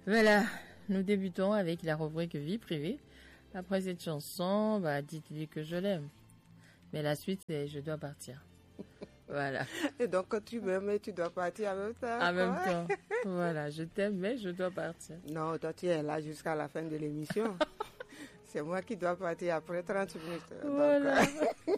Voilà, nous débutons avec la rubrique vie privée. Après cette chanson, dites-lui que je l'aime. Mais la suite, c'est je dois partir. Voilà. Et donc, quand tu m'aimes, tu dois partir en même temps. En même temps. Voilà, je t'aime, mais je dois partir. Non, toi, tu es là jusqu'à la fin de l'émission. C'est moi qui dois partir après 30 minutes. Voilà. Donc,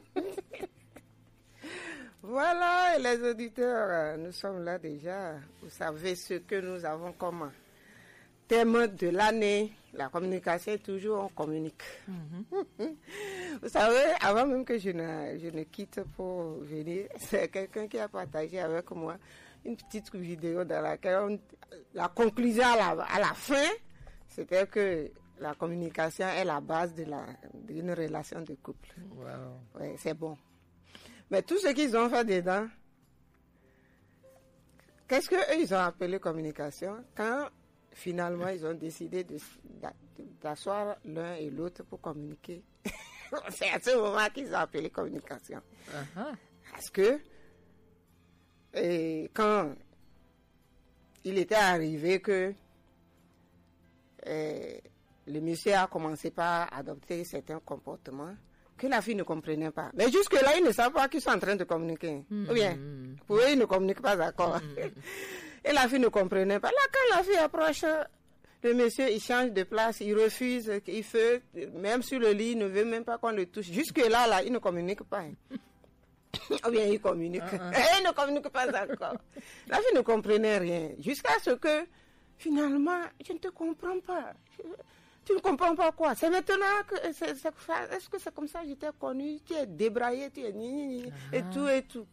voilà, les auditeurs, nous sommes là déjà. Vous savez ce que nous avons comme thème de l'année. La communication, toujours on communique. Vous savez, avant même que je ne quitte pour venir, c'est quelqu'un qui a partagé avec moi une petite vidéo dans laquelle la conclusion à la fin, c'était que la communication est la base d'une relation de couple. Wow. Ouais, c'est bon. Mais tout ce qu'ils ont fait dedans, qu'est-ce qu'eux, ils ont appelé communication quand finalement ils ont décidé d'asseoir l'un et l'autre pour communiquer. C'est à ce moment qu'ils ont appelé communication. Uh-huh. Parce que quand il était arrivé que le monsieur a commencé par adopter certains comportements que la fille ne comprenait pas. Mais jusque-là, ils ne savent pas qu'ils sont en train de communiquer. Ou bien, pour eux, ils ne communiquent pas d'accord. Et la fille ne comprenait pas. Là, quand la fille approche, le monsieur, il change de place, il refuse, il fait, même sur le lit, il ne veut même pas qu'on le touche. Jusque-là, il ne communique pas. Ou bien, il communique. Il ne communique pas d'accord. La fille ne comprenait rien. Jusqu'à ce que, finalement, je ne te comprends pas. Tu ne comprends pas quoi? C'est maintenant que est-ce que c'est comme ça que je t'ai connu? Tu es débraillé, tu es et tout et tout.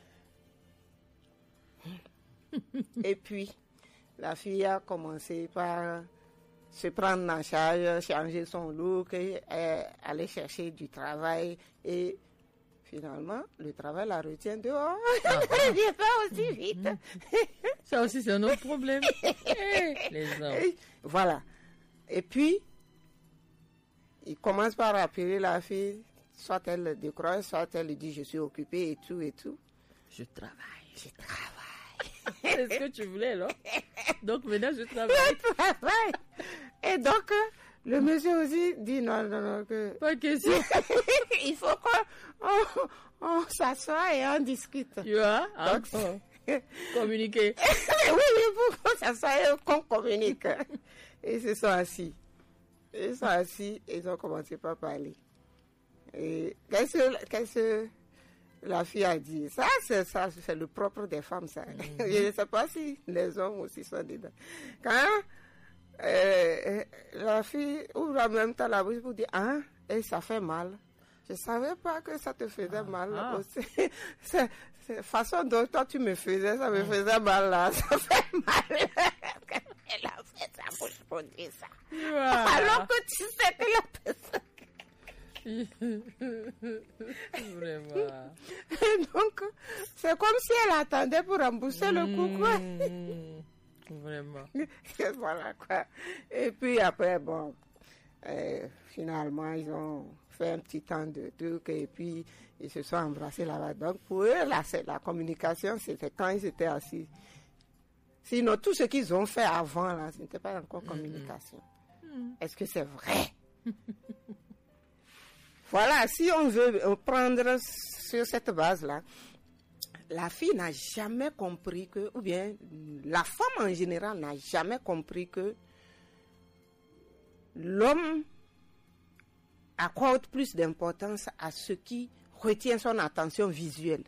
Et puis, la fille a commencé par se prendre en charge, changer son look, et aller chercher du travail. Et finalement, le travail la retient dehors. Elle ne revient pas aussi vite. Ça aussi, c'est un autre problème. Les hommes. Voilà. Et puis, il commence par appeler la fille, soit elle décroche, soit elle dit je suis occupée et tout et tout. Je travaille. Je travaille. C'est ce que tu voulais, non? Donc maintenant, je travaille. Je travaille. Et donc, le monsieur aussi dit non, que... Pas question. Il faut qu'on s'assoie et on discute. Tu vois? Communiquer. Oui, il faut qu'on s'assoie et qu'on communique. Et ils se sont assis. Ils sont assis et ils ont commencé par parler. Et qu'est-ce que la fille a dit? Ça, c'est le propre des femmes, ça. Je ne sais pas si les hommes aussi sont dedans. Quand la fille ouvre en même temps la bouche pour dire, et ça fait mal. Je ne savais pas que ça te faisait mal aussi. C'est la façon dont toi tu me faisais, ça me faisait mal là. Ça fait mal. Elle a fait sa bouche pour dire ça. Wow. Alors que tu sais que la personne... Vraiment. Et donc, c'est comme si elle attendait pour rembourser le coup, quoi. Vraiment. Voilà, quoi. Et puis après, bon, finalement, ils ont fait un petit temps de trucs et puis ils se sont embrassés là-bas. Donc, pour eux, la communication, c'était quand ils étaient assis. Sinon, tout ce qu'ils ont fait avant, là, ce n'était pas encore communication. Est-ce que c'est vrai? Voilà, si on veut prendre sur cette base-là, la fille n'a jamais compris que, ou bien la femme en général n'a jamais compris que l'homme accorde plus d'importance à ce qui retient son attention visuelle.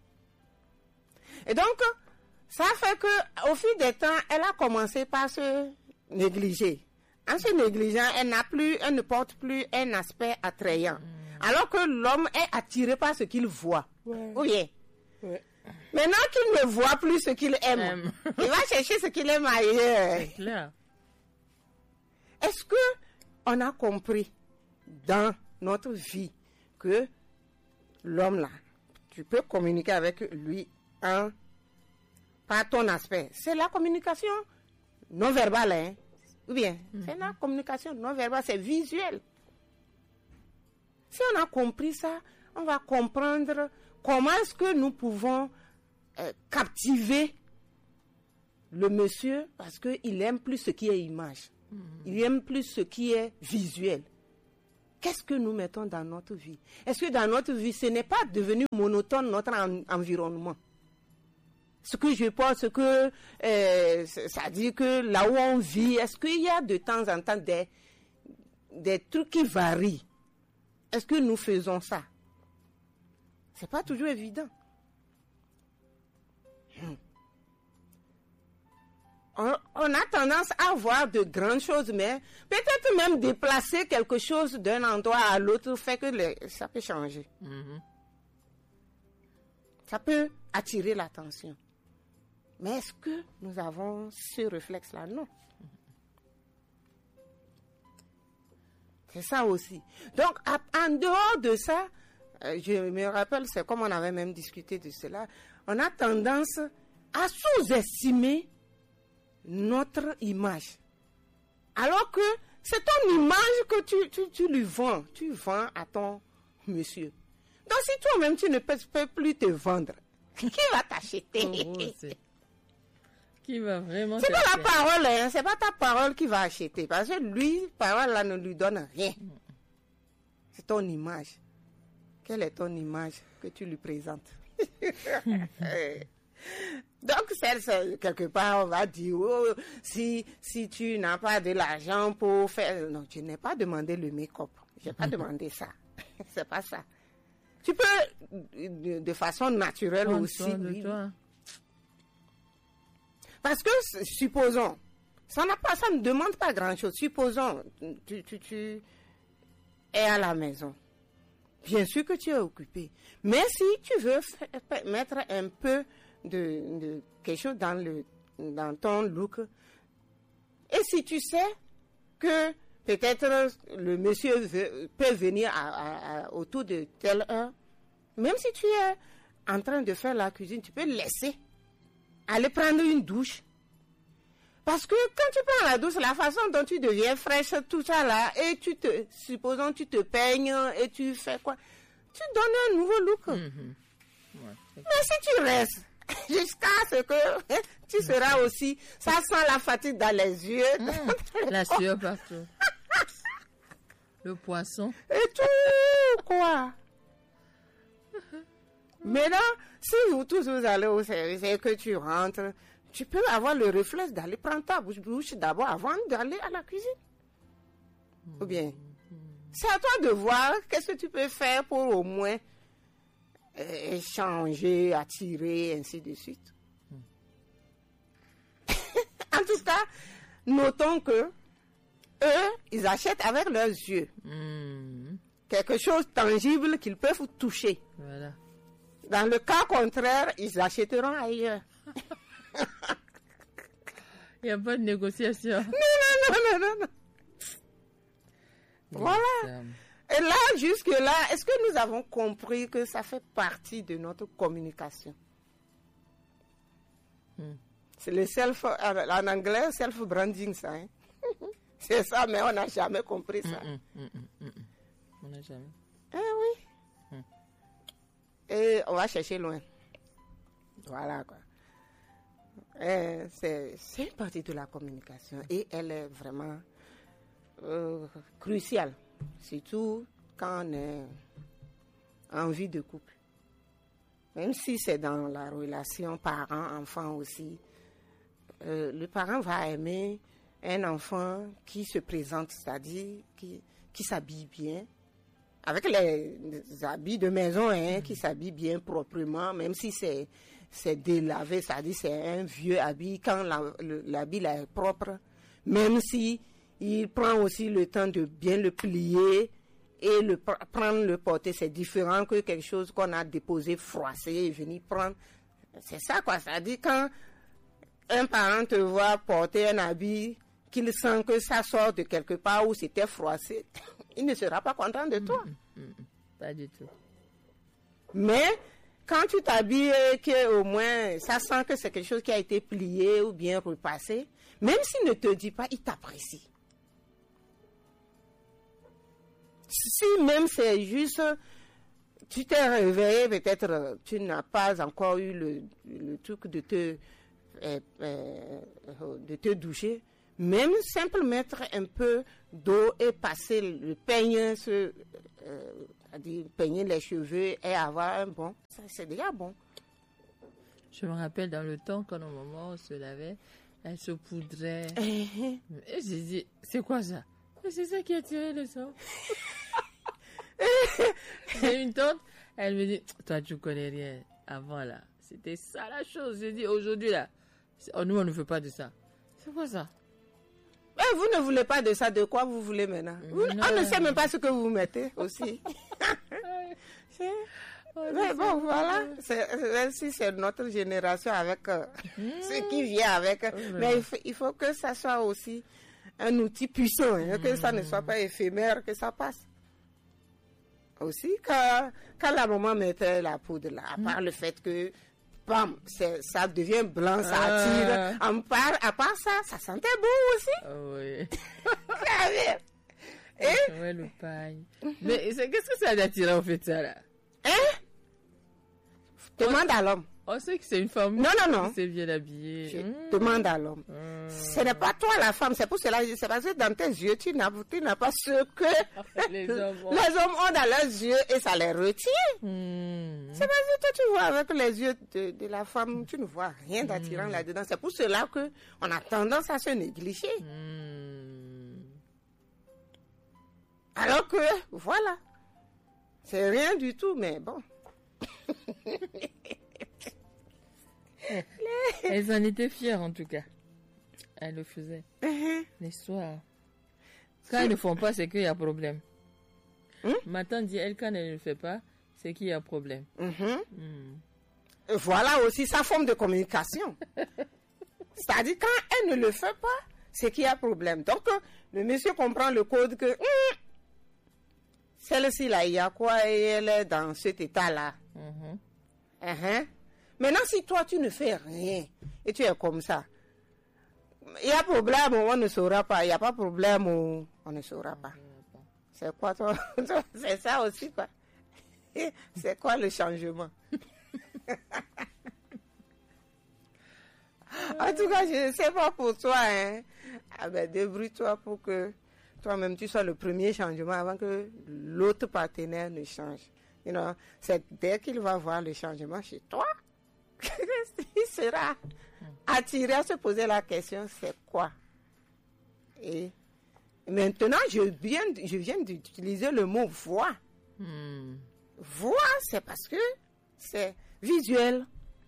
Et donc, ça fait que, au fil des temps, elle a commencé par se négliger. En se négligeant, elle ne porte plus un aspect attrayant. Alors que l'homme est attiré par ce qu'il voit. Ouais. Oui. Ouais. Maintenant qu'il ne voit plus ce qu'il aime, il va chercher ce qu'il aime ailleurs. Est-ce que on a compris dans notre vie que l'homme là, tu peux communiquer avec lui par ton aspect? C'est la communication non verbale, hein? Ou bien, c'est la communication non verbale, c'est visuel. Si on a compris ça, on va comprendre comment est-ce que nous pouvons captiver le monsieur, parce qu'il aime plus ce qui est image. Il aime plus ce qui est visuel. Qu'est-ce que nous mettons dans notre vie? Est-ce que dans notre vie, ce n'est pas devenu monotone notre environnement? Ce que je pense, ça dit que là où on vit, est-ce qu'il y a de temps en temps des trucs qui varient? Est-ce que nous faisons ça? C'est pas toujours évident. On a tendance à voir de grandes choses, mais peut-être même déplacer quelque chose d'un endroit à l'autre fait que ça peut changer. Ça peut attirer l'attention. Mais est-ce que nous avons ce réflexe-là? Non. C'est ça aussi. Donc, en dehors de ça, je me rappelle, c'est comme on avait même discuté de cela, on a tendance à sous-estimer notre image. Alors que c'est ton image que tu lui vends. Tu vends à ton monsieur. Donc si toi-même tu ne peux plus te vendre, qui va t'acheter? Qui va vraiment c'est pas la parole, hein, c'est pas ta parole qui va acheter. Parce que lui, parole là ne lui donne rien. C'est ton image. Quelle est ton image que tu lui présentes? Donc, quelque part, on va dire, oh, si tu n'as pas de l'argent pour faire... Non, je n'ai pas demandé le make-up. Je n'ai pas demandé ça. C'est pas ça. Tu peux, de façon naturelle aussi... Parce que, supposons, ça ne demande pas grand-chose. Supposons, tu es à la maison. Bien sûr que tu es occupé. Mais si tu veux mettre un peu de quelque chose dans ton look, et si tu sais que peut-être le monsieur peut venir autour de telle heure, même si tu es en train de faire la cuisine, tu peux laisser aller prendre une douche. Parce que quand tu prends la douche, la façon dont tu deviens fraîche, tout ça là, et supposons tu te peignes et tu fais quoi, tu donnes un nouveau look. Mais si tu restes jusqu'à ce que tu seras aussi, ça sent la fatigue dans les yeux. La sueur partout. Le poisson. Et tout, quoi. Maintenant, si vous tous vous allez au service et que tu rentres, tu peux avoir le réflexe d'aller prendre ta bouche d'abord avant d'aller à la cuisine. Ou bien, c'est à toi de voir qu'est-ce que tu peux faire pour au moins échanger, attirer, ainsi de suite. En tout cas, notons que eux, ils achètent avec leurs yeux. Quelque chose de tangible qu'ils peuvent toucher. Voilà. Dans le cas contraire, ils achèteront ailleurs. Il n'y a pas de négociation. Non. Voilà. Et là, jusque-là, est-ce que nous avons compris que ça fait partie de notre communication? C'est le en anglais, self-branding, ça. Hein? C'est ça, mais on n'a jamais compris ça. On n'a jamais. Ah oui. Et on va chercher loin. Voilà, quoi. C'est une partie de la communication et elle est vraiment cruciale, surtout quand on est en vie de couple. Même si c'est dans la relation parent-enfant aussi, le parent va aimer un enfant qui se présente, c'est-à-dire qui s'habille bien, avec les habits de maison, hein, qui s'habille bien proprement, même si c'est délavé, c'est-à-dire c'est un vieux habit, quand l'habit là est propre, même si il prend aussi le temps de bien le plier et prendre le porter, c'est différent que quelque chose qu'on a déposé froissé et venir prendre. C'est ça, quoi. C'est-à-dire quand un parent te voit porter un habit, qu'il sent que ça sort de quelque part où c'était froissé, il ne sera pas content de toi. Pas du tout. Mais quand tu t'habilles, au moins ça sent que c'est quelque chose qui a été plié ou bien repassé, même s'il ne te dit pas, il t'apprécie. Si même c'est juste, tu t'es réveillé, peut-être tu n'as pas encore eu le truc de te de te doucher, même simple mettre un peu d'eau et passer le peigne, c'est-à-dire peigner les cheveux et avoir un bon, ça c'est déjà bon. Je me rappelle dans le temps, quand nos mamans se lavaient, elles se poudraient. Et j'ai dit, c'est quoi ça? C'est ça qui a tiré le sang. J'ai une tante, elle me dit, toi tu connais rien. Avant là, c'était ça la chose. J'ai dit, aujourd'hui là, nous on ne veut pas de ça. C'est quoi ça? Mais vous ne voulez pas de ça, de quoi vous voulez maintenant? On ne sait même pas ce que vous mettez aussi. Mais bon, voilà, c'est notre génération avec ce qui vient avec. Mais il faut que ça soit aussi un outil puissant, que ça ne soit pas éphémère, que ça passe. Aussi, quand la maman mettait la poudre là, à part le fait que, bam, ça devient blanc, ça attire. À part ça, ça sentait bon aussi. Oui. Ouais, le paille. Mais qu'est-ce que ça a d'attirant au fait, ça là? Demande à l'homme. On sait que c'est une femme non. qui s'est bien habillée. Demande à l'homme. Ce n'est pas toi la femme, c'est pour cela, c'est parce que dans tes yeux, tu n'as pas ce que les hommes ont dans leurs yeux et ça les retient. C'est parce que toi, tu vois avec les yeux de la femme, tu ne vois rien d'attirant là-dedans. C'est pour cela qu'on a tendance à se négliger. Alors que, voilà, c'est rien du tout, mais bon. Elles en étaient fières en tout cas. Elles le faisaient. Les soirs. Quand elles ne font pas, c'est qu'il y a problème. Ma tante dit, elle, quand elle ne le fait pas, c'est qu'il y a problème. Voilà aussi sa forme de communication. C'est-à-dire, quand elle ne le fait pas, c'est qu'il y a problème. Donc, le monsieur comprend le code que celle-ci, là, il y a quoi et elle est dans cet état-là. Maintenant, si toi, tu ne fais rien et tu es comme ça, il y a problème, on ne saura pas. Il n'y a pas problème, on ne saura pas. C'est quoi, toi? C'est ça aussi, quoi. C'est quoi le changement? En tout cas, je ne sais pas pour toi, hein. Ah ben, débrouille-toi pour que toi-même, tu sois le premier changement avant que l'autre partenaire ne change. You know, c'est dès qu'il va voir le changement chez toi, il sera attiré à se poser la question, c'est quoi? Et maintenant, je viens d'utiliser le mot voir. Voir, c'est parce que c'est visuel.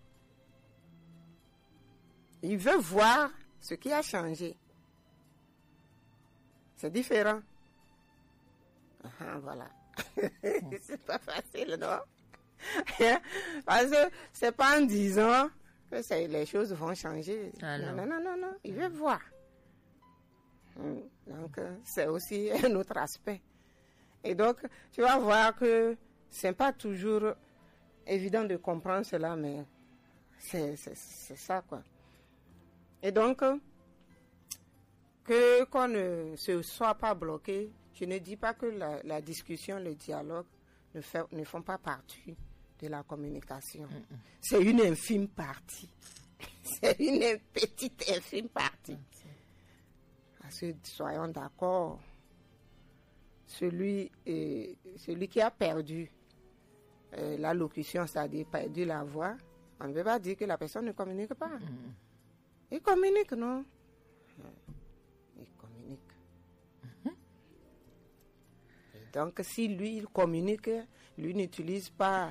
Il veut voir ce qui a changé. C'est différent. Voilà. C'est pas facile, non? Parce que c'est pas en disant que les choses vont changer. Non. Il veut voir. Donc, c'est aussi un autre aspect. Et donc, tu vas voir que c'est pas toujours évident de comprendre cela, mais c'est ça, quoi. Et donc, qu'on ne se soit pas bloqué, je ne dis pas que la discussion, le dialogue ne font pas partie de la communication. C'est une infime partie. C'est une petite infime partie. Parce que, soyons d'accord, celui qui a perdu la locution, c'est-à-dire perdu la voix, on ne veut pas dire que la personne ne communique pas. Il communique, non? Il communique. Et donc, si lui, il communique, lui n'utilise pas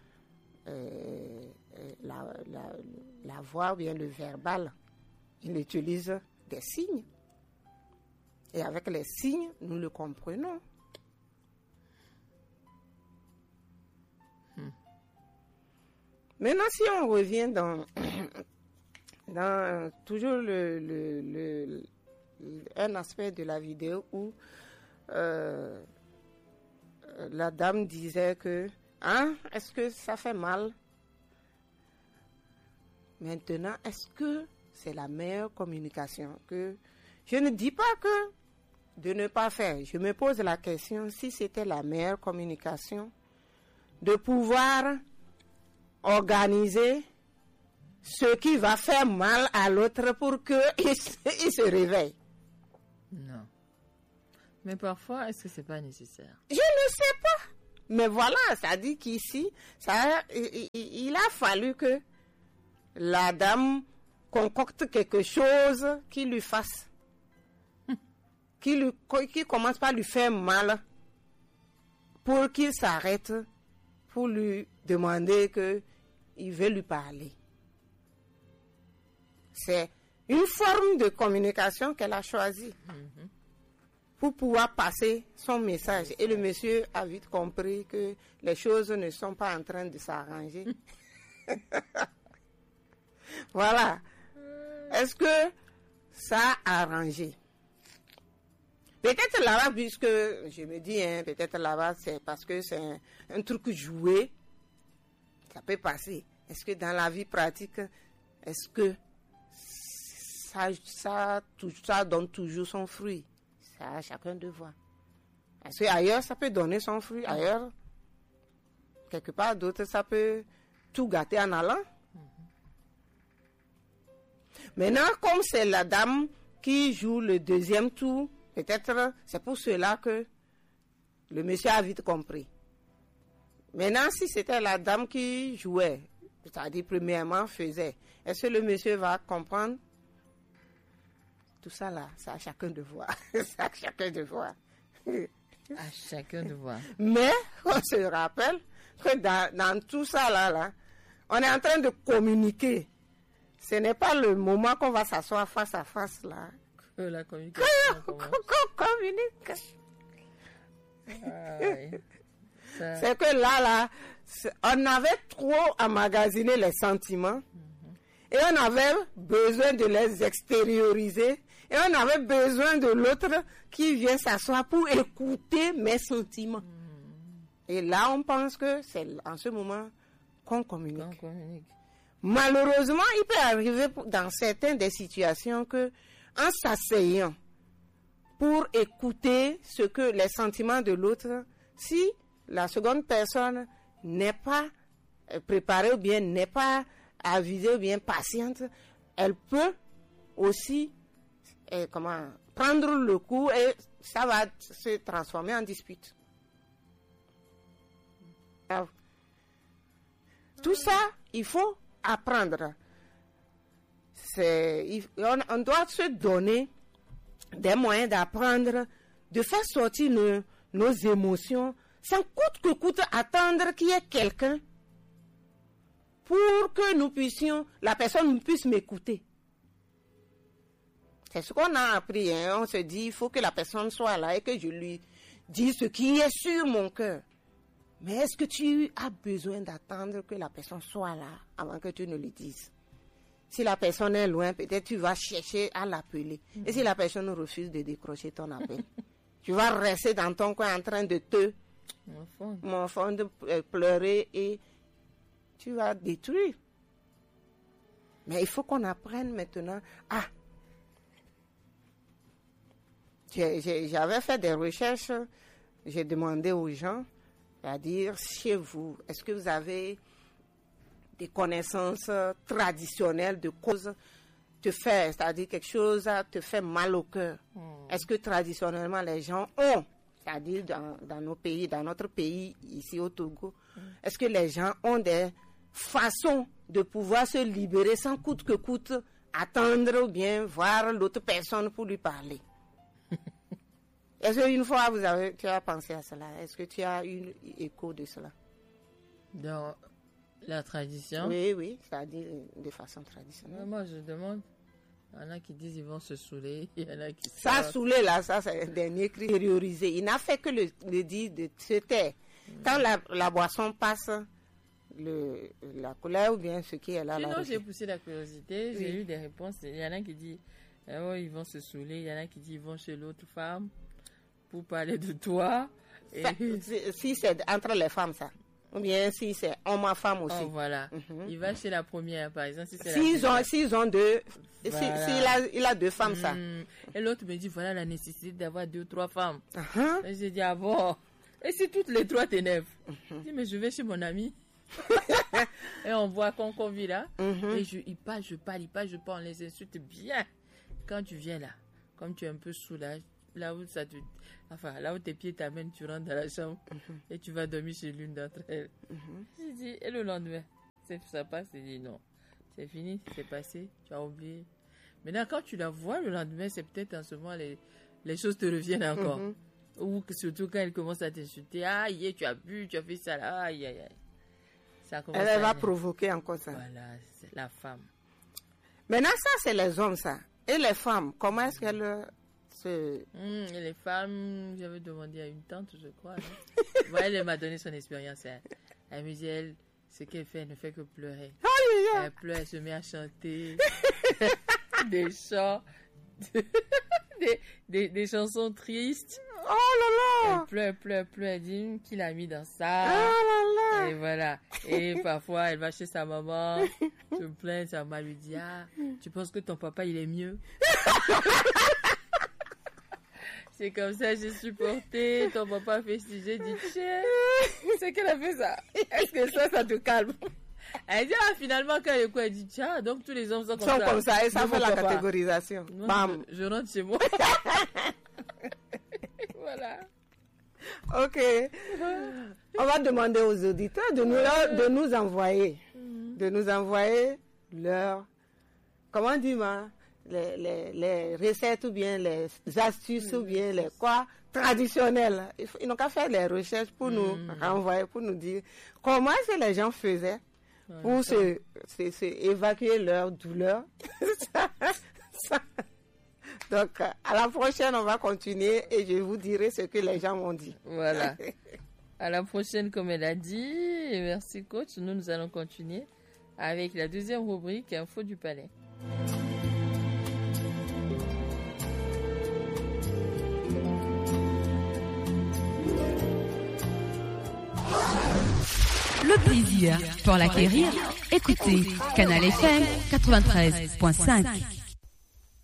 la voix ou bien le verbal. Il utilise des signes. Et avec les signes, nous le comprenons. Maintenant, si on revient dans toujours un aspect de la vidéo où la dame disait que est-ce que ça fait mal? Maintenant, est-ce que c'est la meilleure communication? Que je ne dis pas que de ne pas faire. Je me pose la question si c'était la meilleure communication de pouvoir organiser ce qui va faire mal à l'autre pour qu'il se réveille. Non. Mais parfois, est-ce que c'est pas nécessaire? Je ne sais pas. Mais voilà, ça dit qu'ici, il a fallu que la dame concocte quelque chose qui lui fasse, qui commence par lui faire mal, pour qu'il s'arrête, pour lui demander qu'il veut lui parler. C'est une forme de communication qu'elle a choisie pour pouvoir passer son message. Et le monsieur a vite compris que les choses ne sont pas en train de s'arranger. Voilà. Est-ce que ça a arrangé? Peut-être là-bas, puisque je me dis, peut-être là-bas, c'est parce que c'est un truc joué, ça peut passer. Est-ce que dans la vie pratique, est-ce que tout ça donne toujours son fruit? Ça à chacun de voir. Parce qu'ailleurs, ça peut donner son fruit. Ailleurs, quelque part d'autre, ça peut tout gâter en allant. Maintenant, comme c'est la dame qui joue le deuxième tour, peut-être c'est pour cela que le monsieur a vite compris. Maintenant, si c'était la dame qui jouait, c'est-à-dire premièrement faisait, est-ce que le monsieur va comprendre? Tout ça là, c'est à chacun de voir. C'est à chacun de voir. À chacun de voir. Mais on se rappelle que dans tout ça là, on est en train de communiquer. Ce n'est pas le moment qu'on va s'asseoir face à face là. Que la communication qu'on communique. Ah, oui. C'est que là, on avait trop emmagasiné les sentiments et on avait besoin de les extérioriser et on avait besoin de l'autre qui vient s'asseoir pour écouter mes sentiments. Et là, on pense que c'est en ce moment qu'on communique. Malheureusement, il peut arriver dans certaines des situations que, en s'asseyant pour écouter ce que les sentiments de l'autre, si la seconde personne n'est pas préparée ou bien n'est pas avisée ou bien patiente, elle peut aussi prendre le coup et ça va se transformer en dispute. Alors, tout ça, il faut apprendre. On doit se donner des moyens d'apprendre, de faire sortir nos émotions sans coûte que coûte attendre qu'il y ait quelqu'un pour que la personne puisse m'écouter. C'est ce qu'on a appris. On se dit, il faut que la personne soit là et que je lui dise ce qui est sur mon cœur. Mais est-ce que tu as besoin d'attendre que la personne soit là avant que tu ne lui dises? Si la personne est loin, peut-être tu vas chercher à l'appeler. Et si la personne refuse de décrocher ton appel, tu vas rester dans ton coin en train de de pleurer et tu vas détruire. Mais il faut qu'on apprenne maintenant à... J'avais fait des recherches, j'ai demandé aux gens, c'est-à-dire chez vous, est-ce que vous avez des connaissances traditionnelles de causes te faire, c'est-à-dire quelque chose te fait mal au cœur. Est-ce que traditionnellement les gens ont, c'est-à-dire dans nos pays, dans notre pays, ici au Togo, est-ce que les gens ont des façons de pouvoir se libérer sans coûte que coûte, attendre ou bien voir l'autre personne pour lui parler? Est-ce qu'une fois tu as pensé à cela? Est-ce que tu as eu écho de cela? Dans la tradition? Oui, c'est-à-dire de façon traditionnelle. Moi, je demande. Il y en a qui disent qu'ils vont se saouler. Il y en a qui ça, saouler, là, ça, c'est un dernier cri intériorisé. Il n'a fait que le dire de se taire. Quand la boisson passe, la couleur ou bien ce qui est là. Sinon, j'ai poussé la curiosité. J'ai eu des réponses. Il y en a qui disent ils vont se saouler. Il y en a qui disent ils vont chez l'autre femme pour parler de toi. Et... si c'est entre les femmes, ça. Ou bien si c'est homme à femme aussi. Oh, voilà. Il va chez la première, par exemple. S'ils ont deux, voilà. il a deux femmes, ça. Et l'autre me dit, voilà la nécessité d'avoir 2 ou 3 femmes. Et j'ai dit, ah bon. Et si toutes les 3 t'énervent? Je dis, mais je vais chez mon ami. Et on voit qu'on vit là. Et il parle, on les insulte bien. Quand tu viens là, comme tu es un peu sous là où tes pieds t'amènent, tu rentres dans la chambre et tu vas dormir chez l'une d'entre elles. Je dis, et le lendemain, ça passe, je dis non, c'est fini, c'est passé, tu as oublié. Maintenant, quand tu la vois le lendemain, c'est peut-être en ce moment les choses te reviennent encore. Ou surtout quand elle commence à t'insulter, aïe, tu as bu, tu as fait ça là, aïe, aïe, aïe. Ça elle va provoquer encore ça. Voilà, c'est la femme. Maintenant, ça, c'est les hommes, ça. Et les femmes, comment est-ce qu'elles et les femmes, j'avais demandé à une tante, je crois. Elle m'a donné son expérience. Elle me dit, ce qu'elle fait, elle ne fait que pleurer. Elle pleure, elle se met à chanter des chants, des chansons tristes. Oh là là! Elle pleure. Elle dit qui l'a mis dans ça. Oh là là! Et voilà. Et parfois, elle va chez sa maman, se plaint, sa maman lui dit, tu penses que ton papa, il est mieux? C'est comme ça, j'ai supporté. Ton papa a fait si j'ai dit, tiens, c'est qu'elle a fait ça. Est-ce que ça te calme? Elle dit, finalement, quand elle dit, tiens, donc tous les hommes sont comme ça. Et ça fait la catégorisation. Non, je rentre chez moi. Voilà. Ok. On va demander aux auditeurs de nous envoyer. De nous envoyer leur... Comment on dit, les recettes ou bien les astuces ou bien les quoi traditionnelles. Ils n'ont qu'à faire les recherches pour nous renvoyer, pour nous dire comment est-ce que les gens faisaient pour se évacuer leur douleur. Donc, à la prochaine, on va continuer et je vous dirai ce que les gens m'ont dit. Voilà. À la prochaine, comme elle a dit. Et merci, coach. Nous allons continuer avec la deuxième rubrique, Info du Palais. Le plaisir pour l'acquérir, écoutez Canal FM 93.5.